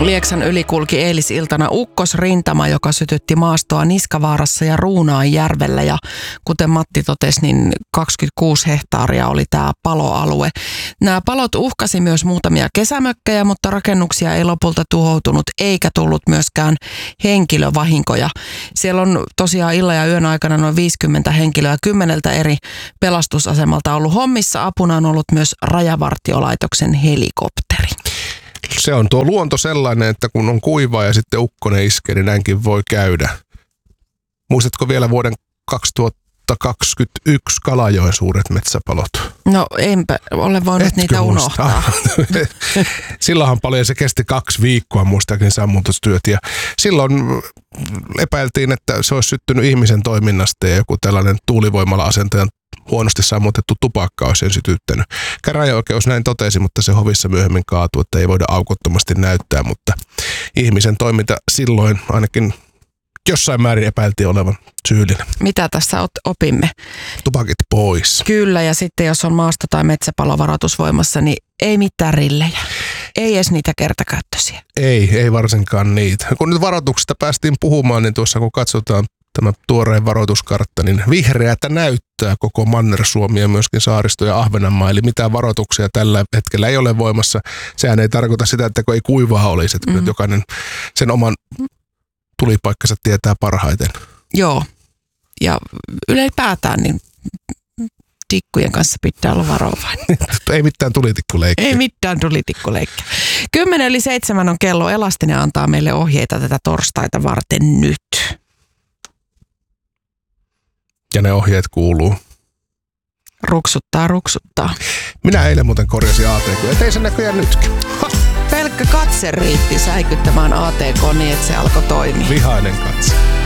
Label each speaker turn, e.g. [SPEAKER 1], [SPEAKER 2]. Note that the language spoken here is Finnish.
[SPEAKER 1] Lieksan yli kulki eilisiltana ukkosrintama, joka sytytti maastoa Niskavaarassa ja Ruunaanjärvellä. Ja kuten Matti totesi, niin 26 hehtaaria oli tämä paloalue. Nämä palot uhkasi myös muutamia kesämökkejä, mutta rakennuksia ei lopulta tuhoutunut eikä tullut myöskään henkilövahinkoja. Siellä on tosiaan illan ja yön aikana noin 50 henkilöä 10 eri pelastusasemalta ollut hommissa. Apuna on ollut myös Rajavartiolaitoksen helikopteri.
[SPEAKER 2] Se on tuo luonto sellainen, että kun on kuivaa ja sitten ukkonen iskee, niin näinkin voi käydä. Muistatko vielä vuoden 2021 Kalajoen suuret metsäpalot?
[SPEAKER 1] No enpä ole voinut niitä unohtaa.
[SPEAKER 2] Silloinhan paljon se kesti 2 viikkoa muistaakseni sammutustyöt ja silloin epäiltiin, että se olisi syttynyt ihmisen toiminnasta ja joku tällainen tuulivoimala-asentajan huonosti sammutettu tupakka olisi sen sytyttänyt. Käräjäoikeus näin totesi, mutta se hovissa myöhemmin kaatui, että ei voida aukottomasti näyttää, mutta ihmisen toiminta silloin ainakin jossain määrin epäiltiin olevan syyllinen.
[SPEAKER 1] Mitä tässä opimme?
[SPEAKER 2] Tupakit pois.
[SPEAKER 1] Kyllä, ja sitten jos on maasto- tai metsäpalovaroitus voimassa, niin ei mitään rillejä. Ei edes niitä kertakäyttöisiä.
[SPEAKER 2] Ei varsinkaan niitä. Kun nyt varoituksista päästiin puhumaan, niin tuossa kun katsotaan tämä tuoreen varoituskartta, niin vihreätä näyttää koko Manner-Suomi ja myöskin Saaristo ja Ahvenanmaa. Eli mitään varoituksia tällä hetkellä ei ole voimassa. Sehän ei tarkoita sitä, että kun ei kuivaa olisi, että jokainen sen oman tulipaikkansa tietää parhaiten.
[SPEAKER 1] Joo, ja ylipäätään niin tikkujen kanssa pitää olla varovainen.
[SPEAKER 2] Ei mitään tulitikkuleikkiä.
[SPEAKER 1] Ei mitään tulitikkuleikkiä. 6:10 on kello. Elastinen antaa meille ohjeita tätä torstaita varten nyt.
[SPEAKER 2] Ja ne ohjeet kuuluu.
[SPEAKER 1] Ruksuttaa.
[SPEAKER 2] Minä eilen muuten korjasin ATK ja tein sen näköjään nytkin.
[SPEAKER 1] Pelkkä katse riitti säikyttämään ATK niin, että se alkoi toimia.
[SPEAKER 2] Vihainen katse.